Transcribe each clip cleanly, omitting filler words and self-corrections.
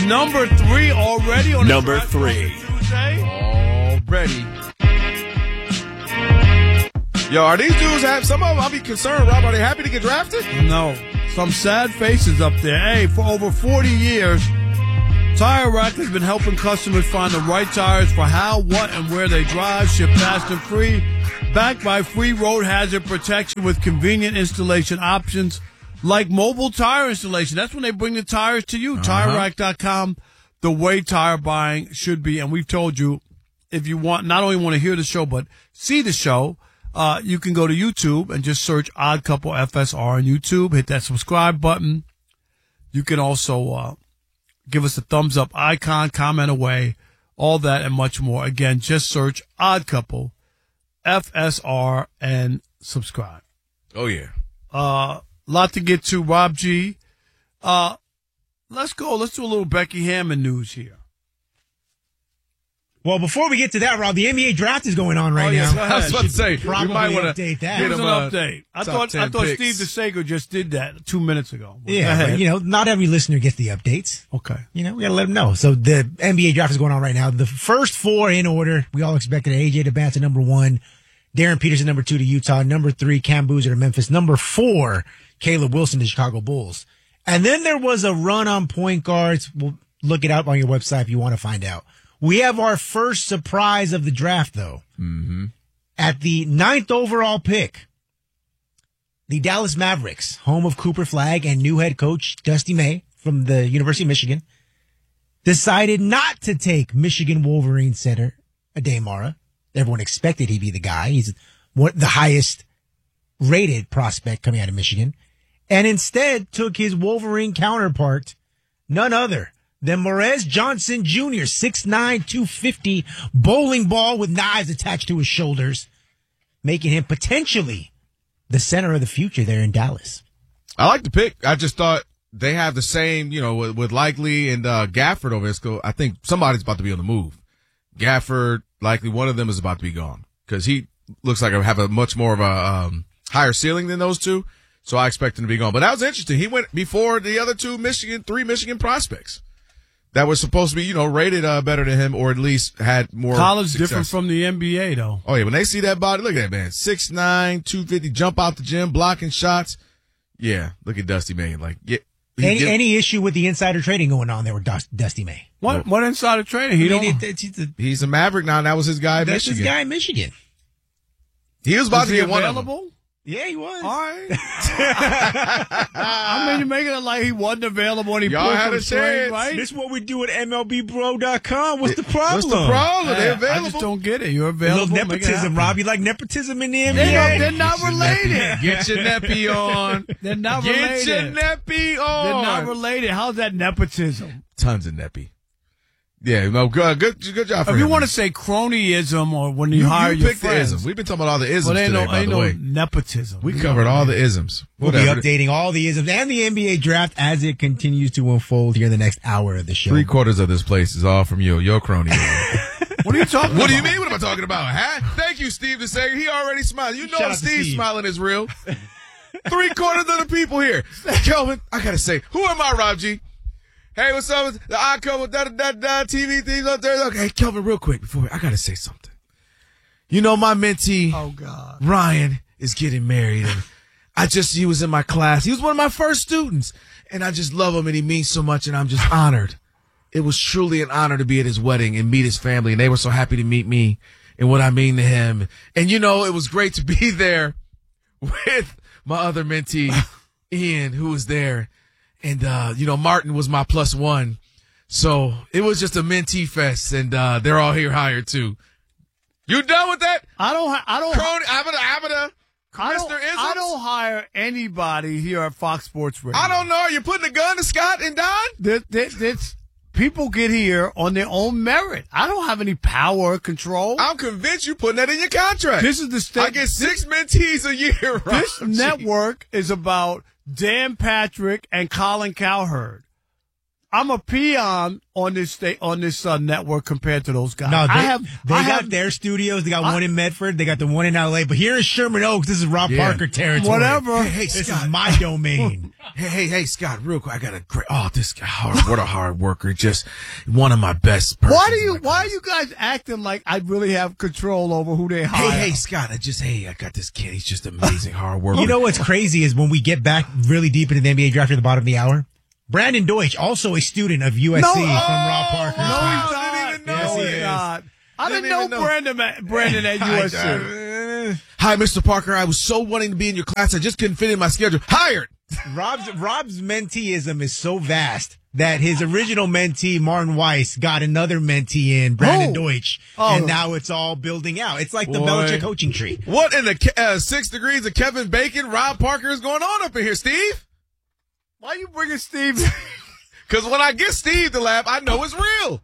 number 3 already on Number 3. Tuesday. Already. Yo, are these dudes some of them? I'll be concerned, Rob. Are they happy to get drafted? No. Some sad faces up there. Hey, for over 40 years, Tire Rack has been helping customers find the right tires for how, what, and where they drive, ship fast and free, backed by free road hazard protection with convenient installation options like mobile tire installation. That's when they bring the tires to you. TireRack.com, the way tire buying should be. And we've told you, if you want, not only want to hear the show, but see the show, you can go to YouTube and just search Odd Couple FSR on YouTube. Hit that subscribe button. You can also give us a thumbs up icon, comment away, all that and much more. Again, just search Odd Couple FSR and subscribe. Oh, yeah. Lot to get to, Rob G. Let's go. Let's do a little Becky Hammon news here. Well, before we get to that, Rob, the NBA draft is going on right now. I was about to say, we might want to update that. Here's an update. I thought Steve DeSago just did that 2 minutes ago. Yeah, but, not every listener gets the updates. Okay. We got to let them know. So the NBA draft is going on right now. The first 4 in order, we all expected AJ DeBance at number 1, Darren Peterson number 2 to Utah, number 3, Cam Boozer to Memphis, number 4, Caleb Wilson to Chicago Bulls. And then there was a run on point guards. We'll look it up on your website if you want to find out. We have our first surprise of the draft, though. Mm-hmm. At the 9th overall pick, the Dallas Mavericks, home of Cooper Flagg and new head coach Dusty May from the University of Michigan, decided not to take Michigan Wolverine center Ade Mara. Everyone expected he'd be the guy. He's the highest rated prospect coming out of Michigan. And instead took his Wolverine counterpart, none other than Morez Johnson Jr., 6'9", 250, bowling ball with knives attached to his shoulders, making him potentially the center of the future there in Dallas. I like the pick. I just thought they have the same, with Likely and Gafford over there. I think somebody's about to be on the move. Gafford, Likely, one of them is about to be gone because he looks like I have a much more of a higher ceiling than those two. So I expect him to be gone. But that was interesting. He went before the other 3 Michigan prospects that was supposed to be, rated better than him or at least had more college success. Different from the NBA, though. Oh, yeah. When they see that body, look at that, man. 6'9", 250, jump out the gym, blocking shots. Yeah, look at Dusty May. Any issue with the insider trading going on there with Dusty May? What insider trading? He's a Maverick now, and that was his guy in That's Michigan. his guy in Michigan. He was about to get one available? of them. Yeah, he was. All right. You're making it like he wasn't available and he Y'all pulled had from a swing, chance. right? This is what we do at MLBBro.com. What's the problem? What's the problem? They're I available. just don't get it. You're A available. little nepotism, Rob. You like nepotism in the NBA? They're not related. Get your neppy on. They're not Get related. your neppy on. They're not related. How's that nepotism? Tons of neppy. Yeah, no, good job for If him. you want to say cronyism or when you hire your pick the friends. isms. We've been talking about all the isms Well, today, by the way. nepotism. We covered all the isms. We'll be updating all the isms and the NBA draft as it continues to unfold here in the next hour of the show. 3/4 of this place is all from you, your crony. What are you talking about? What do you mean? What am I talking about? Huh? Thank you, Steve DeSager. He already smiled. You know Shout out to Steve Steve. smiling is real. 3/4 of the people here. Kelvin, I got to say, who am I, Rob G? Hey, what's up? The Odd Couple, TV things up there. Okay, hey, Kelvin, real quick, I got to say something. My mentee, Ryan, is getting married. And he was in my class. He was one of my first students. And I just love him, and he means so much, and I'm just honored. It was truly an honor to be at his wedding and meet his family, and they were so happy to meet me and what I mean to him. And, it was great to be there with my other mentee, Ian, who was there. And, Martin was my +1. So it was just a mentee fest, and they're all here hired, too. You done with that? I don't I don't hire anybody here at Fox Sports Radio. I don't know. Are you putting a gun to Scott and Don? People get here on their own merit. I don't have any power or control. I'm convinced you're putting that in your contract. This is the state. I get 6 mentees a year. This network is about Dan Patrick and Colin Cowherd. I'm a peon on this network compared to those guys. No, they I got have their studios. They got one in Medford. They got the one in L.A. But here in Sherman Oaks, this is Rob Parker territory. Whatever. Hey, This Scott. is my domain. Hey, Scott, real quick. I got a great, this guy, what a hard worker. Just one of my best persons. Why are you guys acting like I really have control over who they hire? Hey, Scott, I got this kid. He's just amazing hard worker. You know what's crazy is when we get back really deep into the NBA draft at the bottom of the hour, Brandon Deutsch, also a student of USC from Rob Parker. No, he's I not. didn't even know Yes, he No, he's is. not. I didn't Didn't know even Brandon at USC. Hi, Mr. Parker. I was so wanting to be in your class. I just couldn't fit in my schedule. Hired. Rob's menteeism is so vast that his original mentee, Martin Weiss, got another mentee in, Brandon Deutsch. And now it's all building out. It's like the Boy. Belichick coaching tree. What in the 6 degrees of Kevin Bacon, Rob Parker is going on up in here, Steve? Why you bringing Steve? Because when I get Steve to laugh, I know it's real.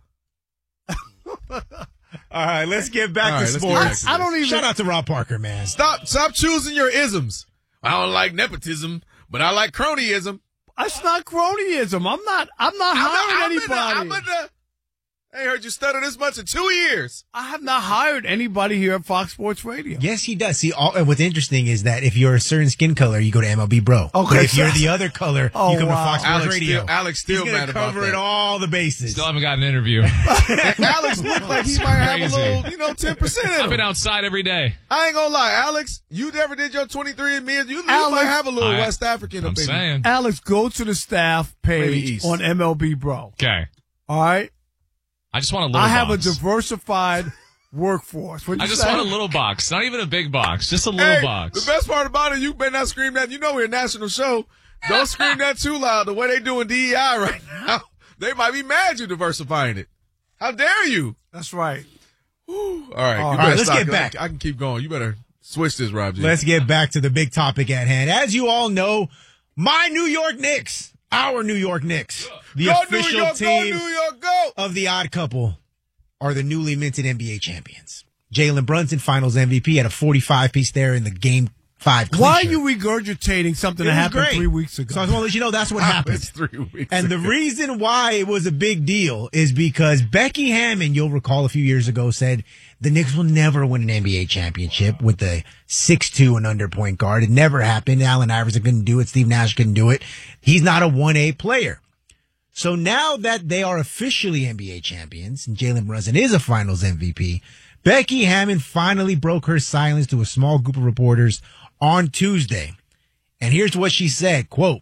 All right, let's get back All to right, let's get sports. back to I don't even. Shout out to Rob Parker, man. Stop choosing your isms. I don't like nepotism, but I like cronyism. That's not cronyism. I'm not hiring anybody. I ain't heard you stutter this much in 2 years. I have not hired anybody here at Fox Sports Radio. Yes, he does. See, and what's interesting is that if you're a certain skin color, you go to MLB Bro. Okay, But if you're the other color, Oh, you come wow. to Fox Sports Radio. Alex still He's mad gonna about cover it that. all the bases. Still haven't got an interview. Alex looked like he might have a Crazy. little, 10% in I've him. been outside every day. I ain't gonna lie, Alex, you never did your 23andMe. You Alex, might have a little I- West African I'm up in you. saying. Alex, go to the staff Maybe page East. on MLB Bro. Okay. All right? I just want a little I have a box. diversified workforce. What'd I you just say? want a little box. Not even a big box. Just a little Hey, box. the best part about it, you better not scream that. You know we're a national show. Don't scream that too loud. The way they doing DEI right now, they might be mad you diversifying it. How dare you? That's right. All right, All you right, better let's stop. get back. I can keep going. You better switch this, Rob G. Let's get back to the big topic at hand. As you all know, my New York Knicks, our New York Knicks, the Go official New York, team go New York, go! of the Odd Couple, are the newly minted NBA champions. Jalen Brunson, Finals MVP, had a 45-piece there in the Game 5 clincher. Why are you regurgitating something It that was happened great. 3 weeks ago? So I just want to let you know that's what happened. It's 3 weeks And the ago. reason why it was a big deal is because Becky Hammon, you'll recall a few years ago, said the Knicks will never win an NBA championship with the 6'2" and under point guard. It never happened. Allen Iverson couldn't do it. Steve Nash couldn't do it. He's not a 1A player. So now that they are officially NBA champions and Jalen Brunson is a Finals MVP, Becky Hammon finally broke her silence to a small group of reporters on Tuesday. And here's what she said, quote,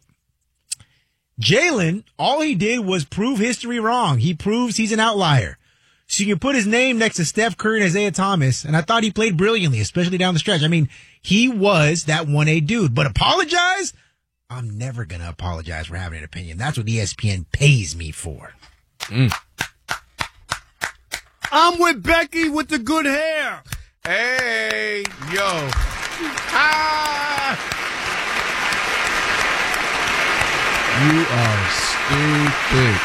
Jalen, all he did was prove history wrong. He proves he's an outlier. So you can put his name next to Steph Curry and Isaiah Thomas, and I thought he played brilliantly, especially down the stretch. I mean, he was that 1A dude. But apologize? I'm never going to apologize for having an opinion. That's what ESPN pays me for. I'm with Becky with the good hair. Hey, yo. You are stupid.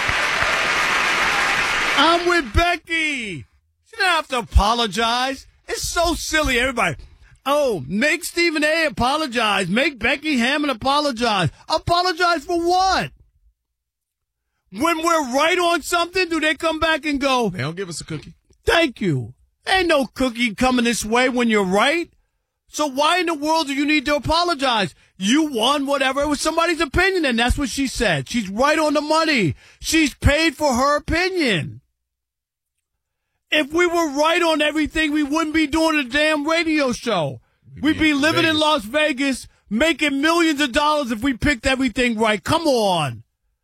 I'm with Becky. She don't have to apologize. It's so silly, everybody. Oh, make Stephen A. apologize. Make Becky Hammon apologize. Apologize for what? When we're right on something, do they come back and go, They don't give us a cookie. thank you? Ain't no cookie coming this way when you're right. So why in the world do you need to apologize? You won whatever. It was somebody's opinion, and that's what she said. She's right on the money. She's paid for her opinion. If we were right on everything, we wouldn't be doing a damn radio show. We'd be living in Las Vegas, making millions of dollars if we picked everything right. Come on.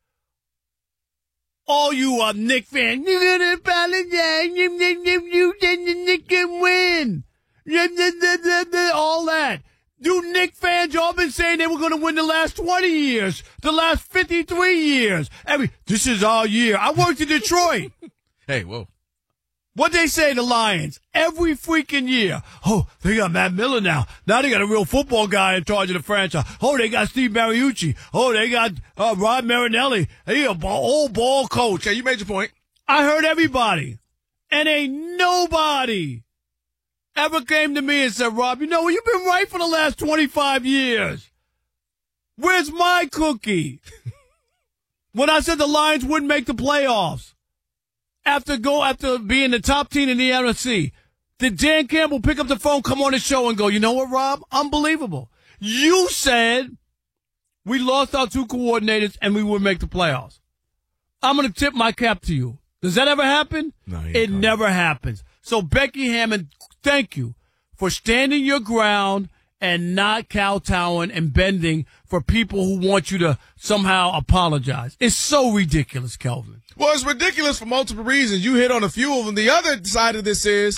All you Knick fans, you're going to apologize. You think the Knicks can win. All that. You Knicks fans, y'all been saying they were going to win the last 20 years, the last 53 years. This is our year. I worked in Detroit. Hey, whoa. What they say, the Lions, every freaking year. Oh, they got Matt Miller now. Now they got a real football guy in charge of the franchise. Oh, they got Steve Mariucci. Oh, they got Rod Marinelli. He a old ball coach. Okay, you made your point. I heard everybody. And ain't nobody ever came to me and said, Rob, you know what? You've been right for the last 25 years. Where's my cookie? when I said the Lions wouldn't make the playoffs after being the top team in the NFC, did Dan Campbell pick up the phone, come on the show, and go, you know what, Rob? Unbelievable. You said we lost our 2 coordinators and we would make the playoffs. I'm going to tip my cap to you. Does that ever happen? No, it never happens. So, Becky Hammon, thank you for standing your ground and not kowtowing and bending for people who want you to somehow apologize. It's so ridiculous, Kelvin. Well, it's ridiculous for multiple reasons. You hit on a few of them. The other side of this is,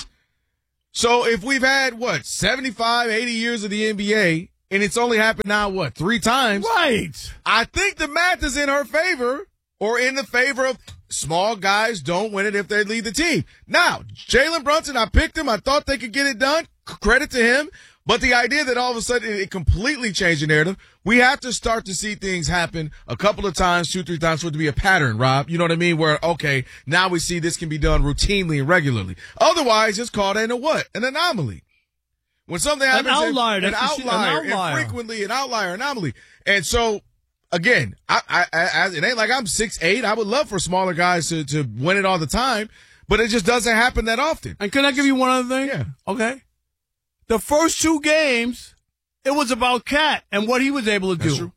so if we've had, 75, 80 years of the NBA, and it's only happened now, 3 times? Right. I think the math is in her favor, or in the favor of small guys don't win it if they lead the team. Now, Jalen Brunson, I picked him. I thought they could get it done. Credit to him. But the idea that all of a sudden it completely changed the narrative, we have to start to see things happen a couple of times, 2, 3 times for it to be a pattern, Rob. You know what I mean? Where, okay, now we see this can be done routinely and regularly. Otherwise, it's called an anomaly. When something happens, an outlier, infrequently an outlier anomaly. And so, again, it ain't like I'm 6'8". I would love for smaller guys to win it all the time, but it just doesn't happen that often. And can I give you one other thing? Yeah. Okay. The first 2 games, it was about Cat and what he was able to do. True.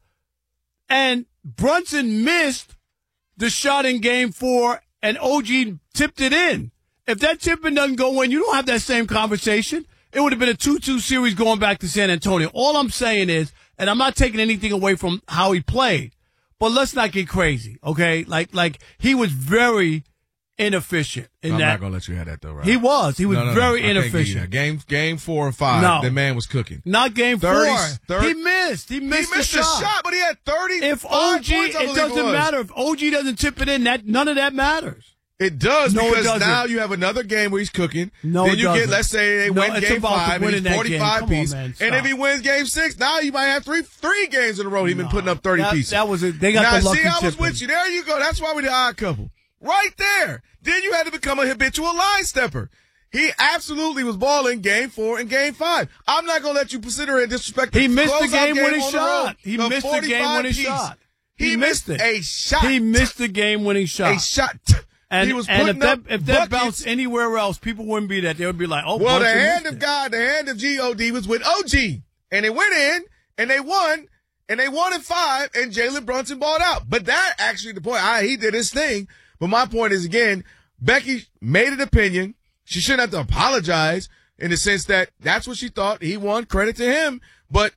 And Brunson missed the shot in game 4, and OG tipped it in. If that tipping doesn't go in, you don't have that same conversation. It would have been a 2-2 series going back to San Antonio. All I'm saying is, and I'm not taking anything away from how he played, but let's not get crazy, okay? Like he was very inefficient in I'm that. not going to let you have that, though, right? He was very inefficient. Game 4 and 5, No. the man was cooking. Not game 4. 30. He missed the the shot, but he had 30. If OG, it doesn't matter. If OG doesn't tip it in, none of that matters. It does, No, it because doesn't. now you have another game where he's cooking. No, then it you doesn't. get, let's say they No, win it's game about 5 and winning he's that 45 game. Come on, piece. man, And stop. if he wins game 6, now you might have three games in a row he's been putting up 30 pieces. That was it. They got now, the lucky see, I was tipping. with you. There you go. That's why we're the odd couple. Right there. Then you had to become a habitual line stepper. He absolutely was balling game 4 and game 5. I'm not going to let you consider it disrespect. He missed the closeout game-winning on the shot. road. He The missed the 45 game-winning piece. shot. He missed it. a shot. He missed the game-winning shot. A shot. And, he was and putting if that buckets. bounced anywhere else, people wouldn't be that. They would be like, oh, Well, the Brunson hand missed of it. God, the hand of G-O-D was with OG. And they went in, and they won in 5, and Jalen Brunson balled out. But that actually the point. He did his thing. But my point is, again, Becky made an opinion. She shouldn't have to apologize in the sense that that's what she thought. He won. Credit to him. But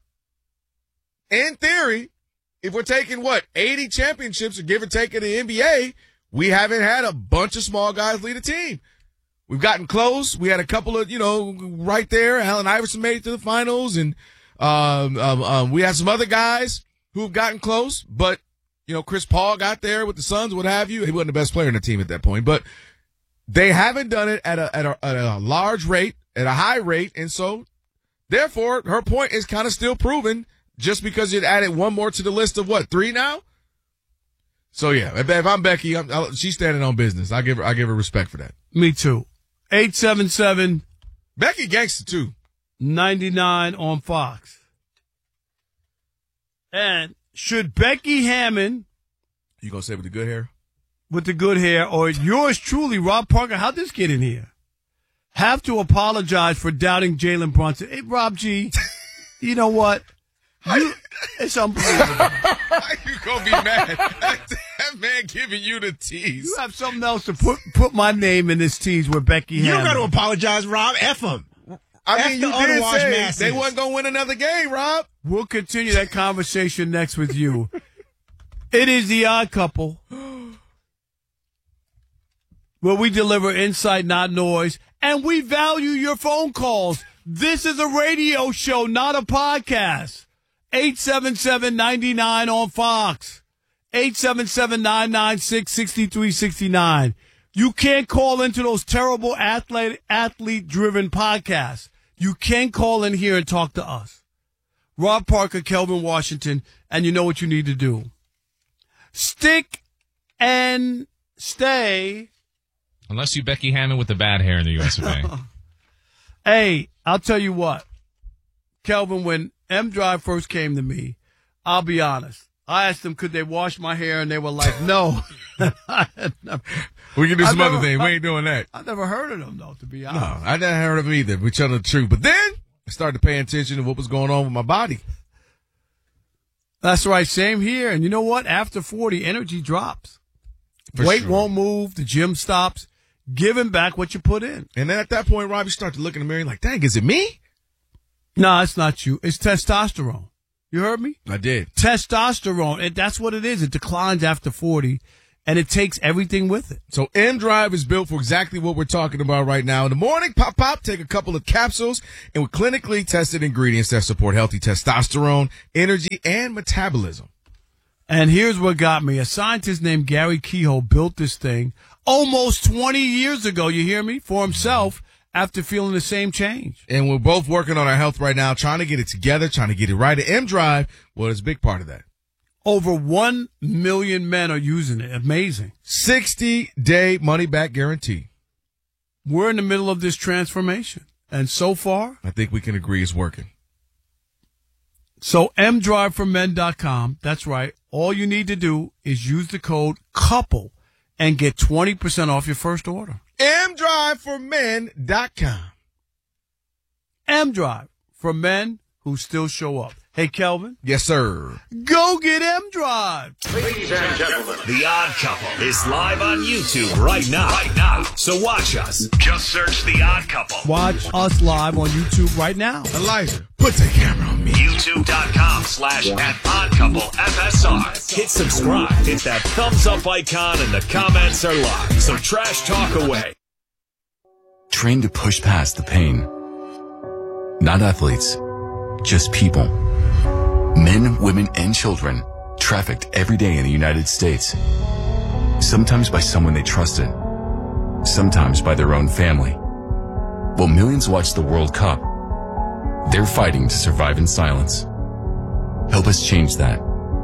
in theory, if we're taking, 80 championships or give or take in the NBA, we haven't had a bunch of small guys lead a team. We've gotten close. We had a couple of, right there. Allen Iverson made it to the finals, and we had some other guys who've gotten close. But, Chris Paul got there with the Suns, what have you. He wasn't the best player in the team at that point. But they haven't done it at a large rate, at a high rate. And so, therefore, her point is kind of still proven just because you added one more to the list of 3 now? So yeah, if I'm Becky, she's standing on business. I give her respect for that. Me too. 877 Becky gangster too. 99 on Fox. And should Becky Hammon, You gonna say with the good hair? with the good hair, or yours truly, Rob Parker, how'd this get in here, have to apologize for doubting Jalen Brunson? Hey, Rob G, you know what? It's unbelievable. How you gonna be mad? That man giving you the tease. You have something else to put my name in this tease with Becky You Hammon. don't got to apologize, Rob. F him. I mean, the you did unwashed say masses. they wasn't gonna win another game, Rob. We'll continue that conversation next with you. It is The Odd Couple, where we deliver insight, not noise, and we value your phone calls. This is a radio show, not a podcast. 877-99 on Fox. 877-996-6369. You can't call into those terrible athlete-driven podcasts. You can call in here and talk to us. Rob Parker, Kelvin Washington, and you know what you need to do. Stick and stay. Unless you Becky Hammon with the bad hair in the US of A. Hey, I'll tell you what, Kelvin, when M Drive first came to me, I'll be honest, I asked them, could they wash my hair, and they were like, no. We can do some I've other never- things. We ain't doing that. I never heard of them, though, to be No, honest. I never heard of them either. We tell the truth. But then I started paying attention to what was going on with my body. That's right. Same here. And you know what? After 40, energy drops. For Weight sure. won't move. The gym stops. Giving back what you put in. And then at that point, Rob, you start to look in the mirror and like, dang, is it me? No, it's not you. It's testosterone. You heard me? I did. Testosterone. That's what it is. It declines after 40, and it takes everything with it. So M Drive is built for exactly what we're talking about right now. In the morning, pop, take a couple of capsules and with clinically tested ingredients that support healthy testosterone, energy, and metabolism. And here's what got me. A scientist named Gary Kehoe built this thing almost 20 years ago, you hear me, for himself after feeling the same change. And we're both working on our health right now, trying to get it together, trying to get it right. And M Drive, well, it's a big part of that. Over 1 million men are using it. Amazing. 60-day money-back guarantee. We're in the middle of this transformation. And so far, I think we can agree it's working. so mdriveformen.com, that's right. All you need to do is use the code COUPLE and get 20% off your first order. mdriveformen.com. M-Drive for men who still show up. Hey, Kelvin, Yes, sir. go get M-Drive. Ladies and gentlemen, The Odd Couple is live on YouTube right now. So watch us. Just search The Odd Couple. Watch us live on YouTube right now. Elijah, put the camera on me. YouTube.com/@oddcouplefsr. Hit subscribe. Hit that thumbs up icon and the comments are live. So trash talk away. Trained to push past the pain. Not athletes, just people. Men, women, and children trafficked every day in the United States. Sometimes by someone they trusted. Sometimes by their own family. While millions watch the World Cup, they're fighting to survive in silence. Help us change that.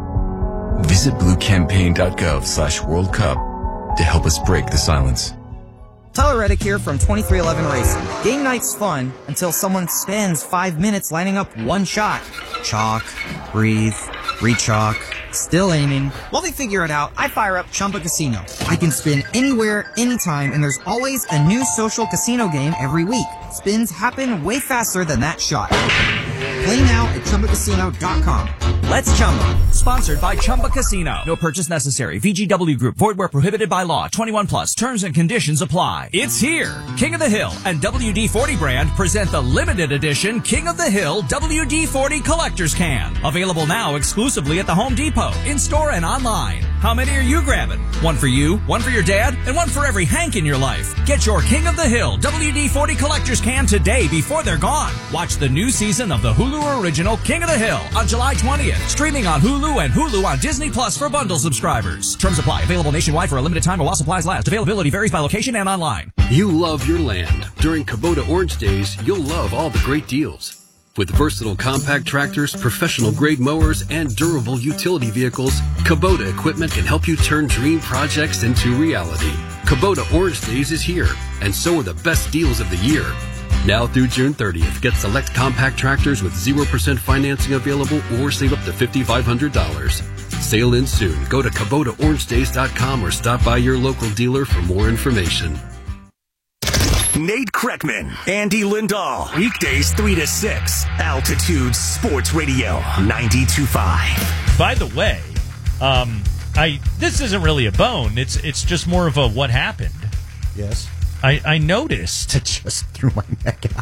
Visit bluecampaign.gov/World Cup to help us break the silence. Tyler Reddick here from 2311 Racing. Game night's fun until someone spends 5 minutes lining up one shot. Chalk, breathe, re-chalk, still aiming. While they figure it out, I fire up Chumba Casino. I can spin anywhere, anytime, and there's always a new social casino game every week. Spins happen way faster than that shot. Play now at ChumbaCasino.com. Let's Chumba. Sponsored by Chumba Casino. No purchase necessary. VGW Group. Void where prohibited by law. 21 plus. Terms and conditions apply. It's here. King of the Hill and WD-40 brand present the limited edition King of the Hill WD-40 Collector's Can. Available now exclusively at the Home Depot, in-store and online. How many are you grabbing? One for you, one for your dad, and one for every Hank in your life. Get your King of the Hill WD-40 Collector's Can today before they're gone. Watch the new season of the Hulu original King of the Hill on July 20th. Streaming on Hulu and Hulu on Disney Plus for bundle subscribers. Terms apply. Available nationwide for a limited time while supplies last. Availability varies by location and online. You love your land. During Kubota Orange Days, you'll love all the great deals. With versatile compact tractors, professional-grade mowers, and durable utility vehicles, Kubota equipment can help you turn dream projects into reality. Kubota Orange Days is here, and so are the best deals of the year. Now through June 30th, get select compact tractors with 0% financing available or save up to $5,500. Sale ends soon. Go to KubotaOrangeDays.com or stop by your local dealer for more information. Nate Kreckman, Andy Lindahl. Weekdays 3 to 6. Altitude Sports Radio 92.5. By the way, this isn't really a bone. It's just more of a what happened. Yes. I noticed. I just threw my neck out.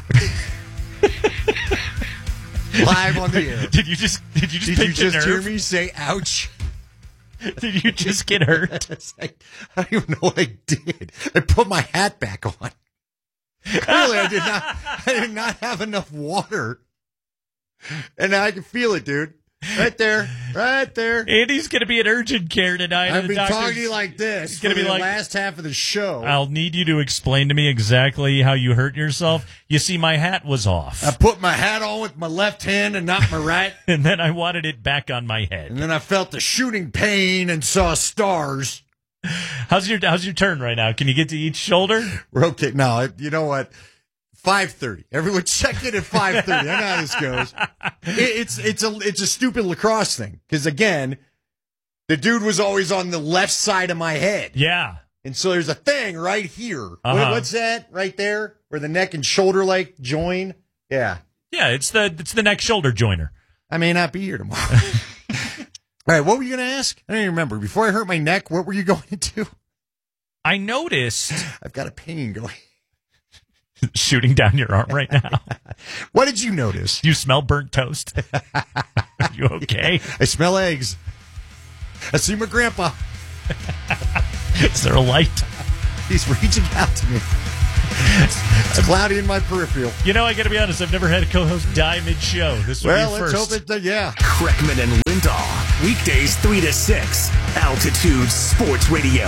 Live on the air. Did you just hear me say ouch? Did you just get hurt? I don't even know what I did. I put my hat back on. Clearly, I did not have enough water. And I can feel it, dude. Right there. Andy's going to be in urgent care tonight. I've been talking to you like this It's gonna for be the like, last half of the show. I'll need you to explain to me exactly how you hurt yourself. You see, my hat was off. I put my hat on with my left hand and not my right. And then I wanted it back on my head. And then I felt the shooting pain and saw stars. How's your turn right now? Can you get to each shoulder? We're okay. No, you know what? 5:30. Everyone check in at 5:30. I know how this goes. It's a stupid lacrosse thing because again, the dude was always on the left side of my head. Yeah. And so there's a thing right here. Uh-huh. What's that right there? Where the neck and shoulder like join? Yeah. Yeah, it's the neck shoulder joiner. I may not be here tomorrow. All right, what were you going to ask? I don't even remember. Before I hurt my neck, what were you going to do? I noticed I've got a pain going. shooting down your arm right now. What did you notice? You smell burnt toast. Are you okay? I smell eggs. I see my grandpa. Is there a light? He's reaching out to me. It's cloudy in my peripheral. You know, I got to be honest. I've never had a co-host die mid-show. This will Well, be let's first. hope it. Yeah. Kreckman and Lindahl. Weekdays 3 to 6. Altitude Sports Radio.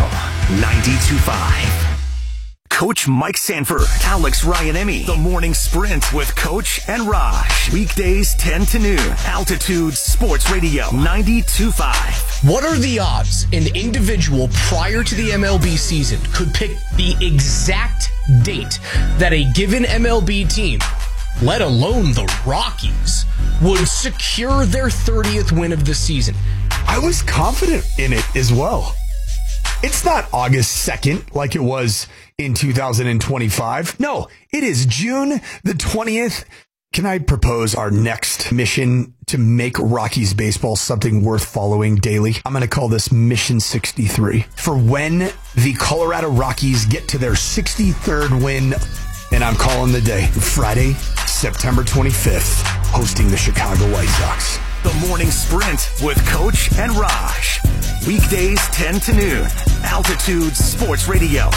92.5. Coach Mike Sanford, Alex Ryanemi. The Morning Sprint with Coach and Raj. Weekdays 10 to noon. Altitude Sports Radio. 92.5. What are the odds an individual prior to the MLB season could pick the exact date that a given MLB team, let alone the Rockies, would secure their 30th win of the season? I was confident in it as well. It's not August 2nd like it was in 2025. No, it is June the 20th. Can I propose our next mission to make Rockies baseball something worth following daily? I'm going to call this Mission 63. For when the Colorado Rockies get to their 63rd win, and I'm calling the day Friday, September 25th, hosting the Chicago White Sox. The Morning Sprint with Coach and Raj. Weekdays 10 to noon. Altitude Sports Radio.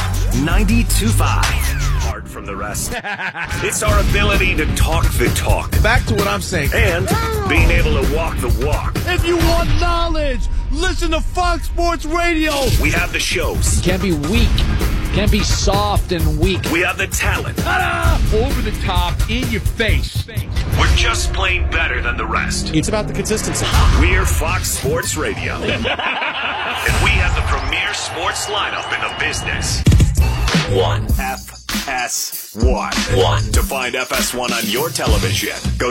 92.5. Apart from the rest, it's our ability to talk the talk. Back to what I'm saying. And being able to walk the walk. If you want knowledge, listen to Fox Sports Radio. We have the shows. Can't be weak. Can't be soft and weak. We have the talent. Over the top, in your face. We're just plain better than the rest. It's about the consistency. We're Fox Sports Radio. And we have the premier sports lineup in the business. 1. FS1. To find FS1 on your television, go to